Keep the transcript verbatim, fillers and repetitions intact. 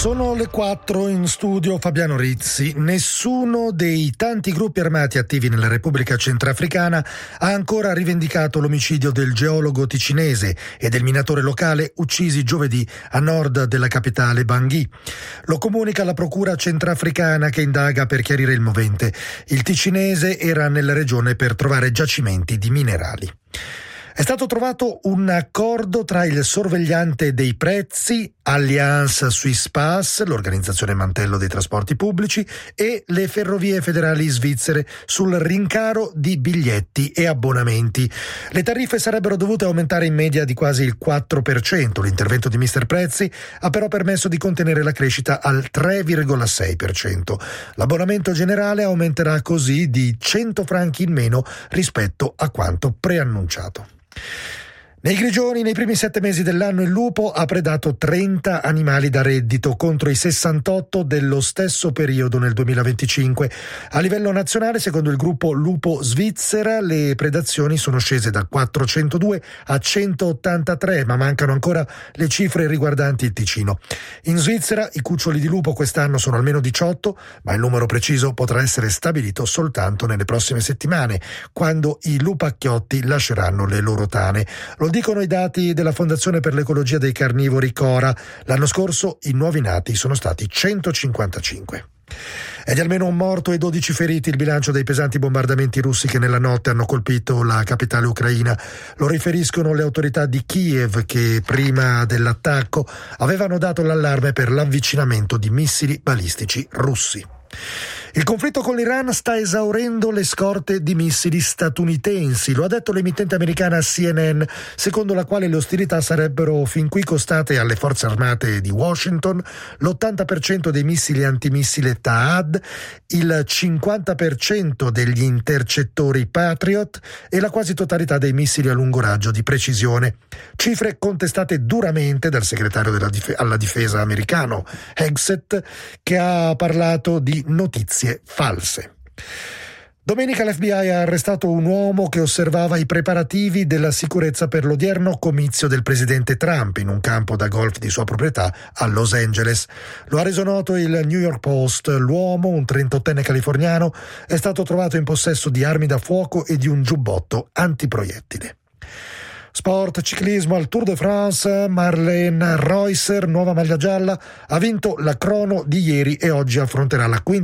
Sono le quattro, in studio Fabiano Rizzi. Nessuno dei tanti gruppi armati attivi nella Repubblica Centrafricana ha ancora rivendicato l'omicidio del geologo ticinese e del minatore locale uccisi giovedì a nord della capitale Bangui. Lo comunica la procura centrafricana che indaga per chiarire il movente. Il ticinese era nella regione per trovare giacimenti di minerali. È stato trovato un accordo tra il sorvegliante dei prezzi, Allianz Suisse Pass, l'organizzazione mantello dei trasporti pubblici, e le ferrovie federali svizzere sul rincaro di biglietti e abbonamenti. Le tariffe sarebbero dovute aumentare in media di quasi il quattro per cento. L'intervento di mister Prezzi ha però permesso di contenere la crescita al tre virgola sei per cento. L'abbonamento generale aumenterà così di cento franchi in meno rispetto a quanto preannunciato. Nei Grigioni, nei primi sette mesi dell'anno, il lupo ha predato trenta animali da reddito contro i sessantotto dello stesso periodo nel duemilaventicinque. A livello nazionale, secondo il gruppo Lupo Svizzera, le predazioni sono scese da quattrocentodue a centottantatré, ma mancano ancora le cifre riguardanti il Ticino. In Svizzera i cuccioli di lupo quest'anno sono almeno diciotto, ma il numero preciso potrà essere stabilito soltanto nelle prossime settimane, quando i lupacchiotti lasceranno le loro tane. Lo dicono i dati della Fondazione per l'Ecologia dei Carnivori Cora. L'anno scorso i nuovi nati sono stati centocinquantacinque. È di almeno un morto e dodici feriti il bilancio dei pesanti bombardamenti russi che nella notte hanno colpito la capitale ucraina. Lo riferiscono le autorità di Kiev, che prima dell'attacco avevano dato l'allarme per l'avvicinamento di missili balistici russi. Il conflitto con l'Iran sta esaurendo le scorte di missili statunitensi, lo ha detto l'emittente americana C N N, secondo la quale le ostilità sarebbero fin qui costate alle forze armate di Washington l'ottanta per cento dei missili antimissile Tahad, il cinquanta per cento degli intercettori Patriot e la quasi totalità dei missili a lungo raggio di precisione. Cifre contestate duramente dal segretario della dif- alla difesa americano Hegseth, che ha parlato di notizie false. Domenica l'F B I ha arrestato un uomo che osservava i preparativi della sicurezza per l'odierno comizio del presidente Trump in un campo da golf di sua proprietà a Los Angeles. Lo ha reso noto il New York Post. L'uomo, un trentottenne californiano, è stato trovato in possesso di armi da fuoco e di un giubbotto antiproiettile. Sport, ciclismo, al Tour de France, Marlene Reusser, nuova maglia gialla, ha vinto la crono di ieri e oggi affronterà la quinta